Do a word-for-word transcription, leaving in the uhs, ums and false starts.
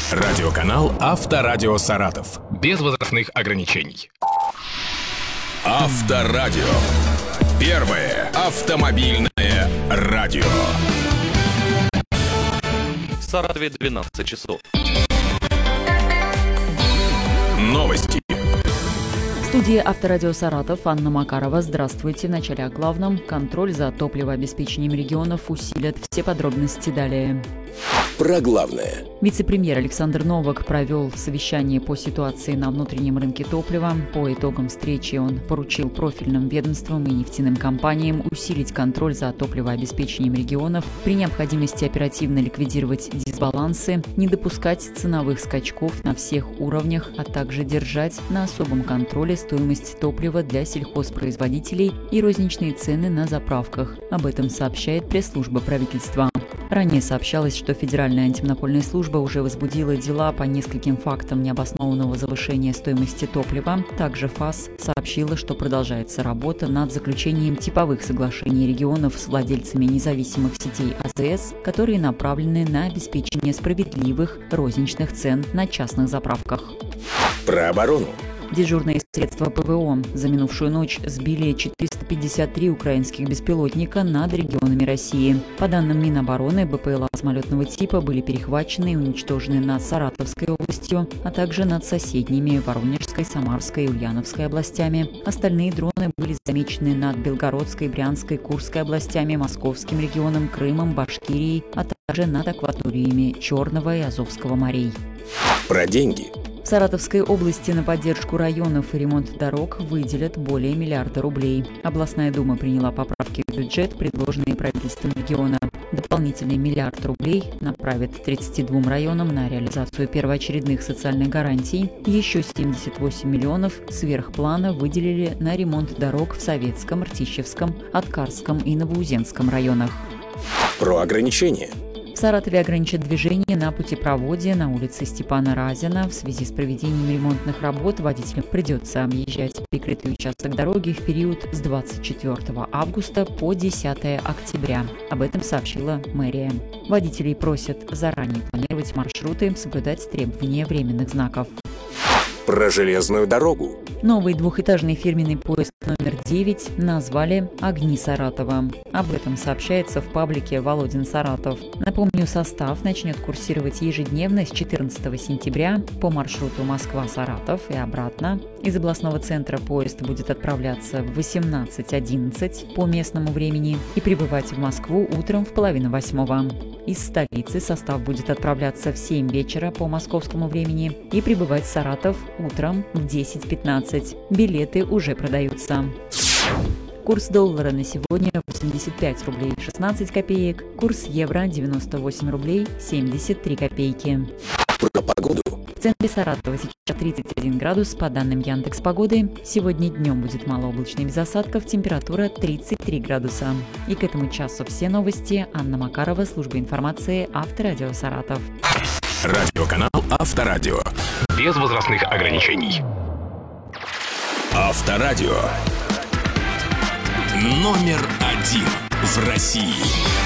Радиоканал «Авторадио Саратов». Без возрастных ограничений. Авторадио. Первое автомобильное радио. В Саратове двенадцать часов. Новости. В студии Авторадио Саратов Анна Макарова. Здравствуйте. В начале о главном. Контроль за топливообеспечением регионов усилят. Все подробности далее. Про главное. Вице-премьер Александр Новак провел совещание по ситуации на внутреннем рынке топлива. По итогам встречи он поручил профильным ведомствам и нефтяным компаниям усилить контроль за топливообеспечением регионов, при необходимости оперативно ликвидировать дисбалансы, не допускать ценовых скачков на всех уровнях, а также держать на особом контроле стоимость топлива для сельхозпроизводителей и розничные цены на заправках. Об этом сообщает пресс-служба правительства. Ранее сообщалось, что Федеральная антимонопольная служба уже возбудила дела по нескольким фактам необоснованного завышения стоимости топлива. Также ФАС сообщила, что продолжается работа над заключением типовых соглашений регионов с владельцами независимых сетей АЗС, которые направлены на обеспечение справедливых розничных цен на частных заправках. Про оборону. Дежурные средства ПВО за минувшую ночь сбили четыреста пятьдесят три украинских беспилотника над регионами России. По данным Минобороны, БПЛА самолетного типа были перехвачены и уничтожены над Саратовской областью, а также над соседними Воронежской, Самарской и Ульяновской областями. Остальные дроны были замечены над Белгородской, Брянской, Курской областями, Московским регионом, Крымом, Башкирией, а также над акваториями Черного и Азовского морей. Про деньги. В Саратовской области на поддержку районов и ремонт дорог выделят более миллиарда рублей. Областная дума приняла поправки в бюджет, предложенные правительством региона. Дополнительный миллиард рублей направят тридцати двум районам на реализацию первоочередных социальных гарантий. Еще семьдесят восемь миллионов сверх плана выделили на ремонт дорог в Советском, Ртищевском, Аткарском и Новоузенском районах. Про ограничения. В Саратове ограничат движение на путепроводе на улице Степана Разина. В связи с проведением ремонтных работ водителям придется объезжать перекрытый участок дороги в период с двадцать четвёртого августа по десятого октября. Об этом сообщила мэрия. Водителей просят заранее планировать маршруты, соблюдать требования временных знаков. Про железную дорогу. Новый двухэтажный фирменный поезд номер девять назвали «Огни Саратова». Об этом сообщается в паблике «Володин Саратов». Напомню, состав начнет курсировать ежедневно с четырнадцатого сентября по маршруту Москва-Саратов и обратно. Из областного центра поезд будет отправляться в восемнадцать одиннадцать по местному времени и прибывать в Москву утром в половину восьмого. Из столицы состав будет отправляться в семь вечера по московскому времени и прибывать в Саратов утром в десять пятнадцать. Билеты уже продаются. Курс доллара на сегодня восемьдесят пять рублей шестнадцать копеек, курс евро девяносто восемь рублей семьдесят три копейки. Про погоду. В центре Саратова сейчас тридцать один градус, по данным Яндекс.Погоды. Сегодня днем будет малооблачно и без осадков, температура тридцать три градуса. И к этому часу все новости. Анна Макарова, служба информации, Авторадио Саратов. Радиоканал «Авторадио». Без возрастных ограничений. Авторадио. Номер один в России.